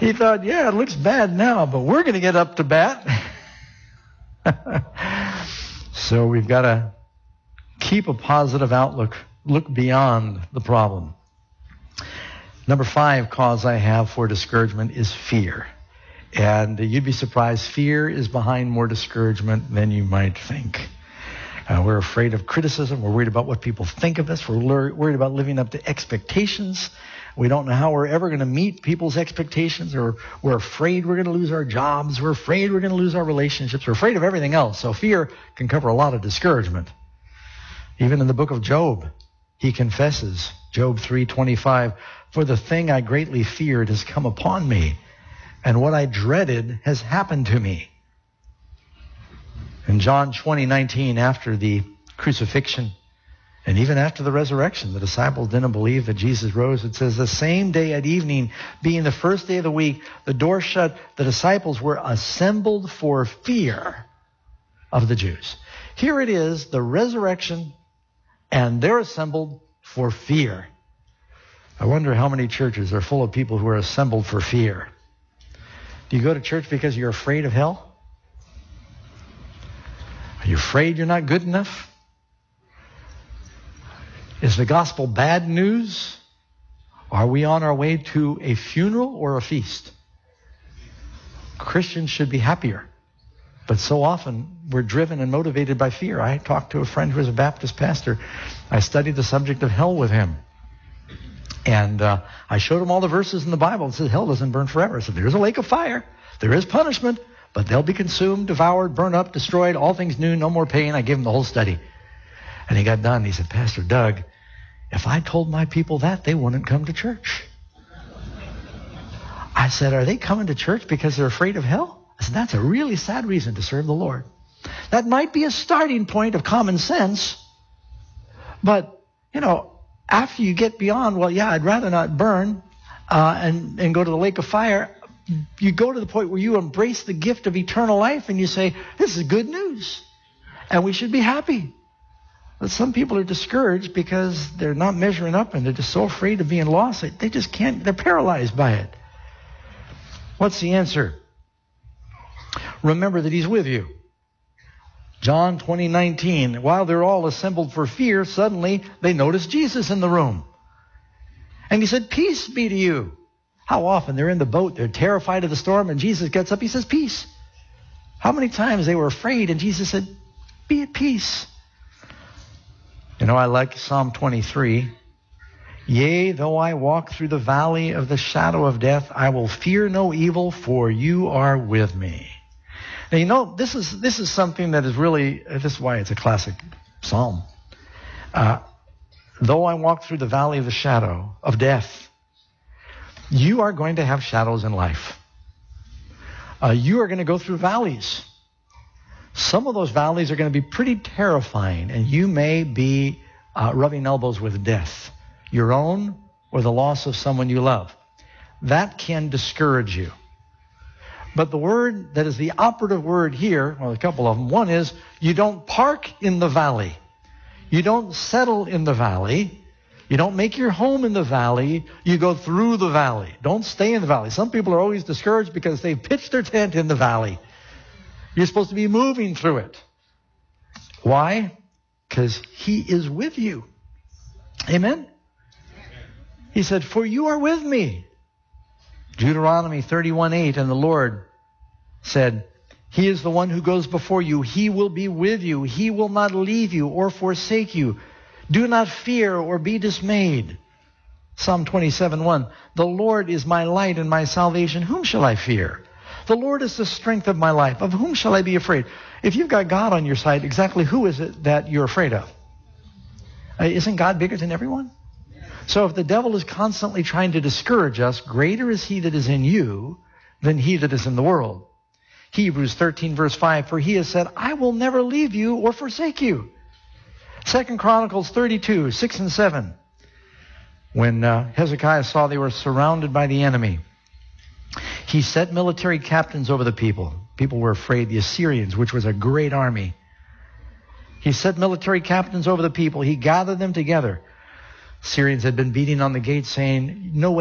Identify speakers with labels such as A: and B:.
A: He thought, yeah, it looks bad now, but we're going to get up to bat. So we've got to keep a positive outlook, look beyond the problem. Number 5 cause I have for discouragement is fear. And you'd be surprised, fear is behind more discouragement than you might think. We're afraid of criticism. We're worried about what people think of us. We're worried about living up to expectations. We don't know how we're ever going to meet people's expectations, or we're afraid we're going to lose our jobs. We're afraid we're going to lose our relationships. We're afraid of everything else. So fear can cover a lot of discouragement. Even in the book of Job, he confesses, Job 3:25, "For the thing I greatly feared has come upon me, and what I dreaded has happened to me." In John 20:19, after the crucifixion, and even after the resurrection, the disciples didn't believe that Jesus rose. It says, "The same day at evening, being the first day of the week, the door shut, the disciples were assembled for fear of the Jews." Here it is, the resurrection, and they're assembled for fear. I wonder how many churches are full of people who are assembled for fear. Do you go to church because you're afraid of hell? Are you afraid you're not good enough? Is the gospel bad news? Are we on our way to a funeral or a feast? Christians should be happier. But so often we're driven and motivated by fear. I talked to a friend who was a Baptist pastor. I studied the subject of hell with him. And I showed him all the verses in the Bible that says hell doesn't burn forever. I said, there's a lake of fire. There is punishment. But they'll be consumed, devoured, burned up, destroyed, all things new, no more pain. I gave him the whole study. And he got done. He said, "Pastor Doug, if I told my people that, they wouldn't come to church." I said, "Are they coming to church because they're afraid of hell?" I said, "That's a really sad reason to serve the Lord." That might be a starting point of common sense. But, after you get beyond, well, yeah, I'd rather not burn and go to the lake of fire, you go to the point where you embrace the gift of eternal life and you say, this is good news. And we should be happy. But some people are discouraged because they're not measuring up and they're just so afraid of being lost. They just can't, they're paralyzed by it. What's the answer? Remember that he's with you. John 20:19, while they're all assembled for fear, suddenly they notice Jesus in the room. And he said, "Peace be to you." How often they're in the boat, they're terrified of the storm, and Jesus gets up, he says, "Peace." How many times they were afraid, and Jesus said, "Be at peace." I like Psalm 23. "Yea, though I walk through the valley of the shadow of death, I will fear no evil, for you are with me." Now, this is something that is really, this is why it's a classic psalm. Though I walk through the valley of the shadow of death, you are going to have shadows in life. You are going to go through valleys. Some of those valleys are going to be pretty terrifying, and you may be rubbing elbows with death, your own or the loss of someone you love. That can discourage you. But the word that is the operative word here, well, a couple of them. One is, you don't park in the valley. You don't settle in the valley. You don't make your home in the valley. You go through the valley. Don't stay in the valley. Some people are always discouraged because they've pitched their tent in the valley. You're supposed to be moving through it. Why? Because he is with you. Amen? He said, "For you are with me." Deuteronomy 31:8, and the Lord said, "He is the one who goes before you. He will be with you. He will not leave you or forsake you. Do not fear or be dismayed." Psalm 27:1, "The Lord is my light and my salvation. Whom shall I fear? The Lord is the strength of my life. Of whom shall I be afraid?" If you've got God on your side, exactly who is it that you're afraid of? Isn't God bigger than everyone? So if the devil is constantly trying to discourage us, greater is he that is in you than he that is in the world. Hebrews 13:5, "For he has said, I will never leave you or forsake you." 2 Chronicles 32:6 and 7. When Hezekiah saw they were surrounded by the enemy, he set military captains over the people. People were afraid. The Assyrians, which was a great army. He set military captains over the people. He gathered them together. Syrians had been beating on the gate saying, "No way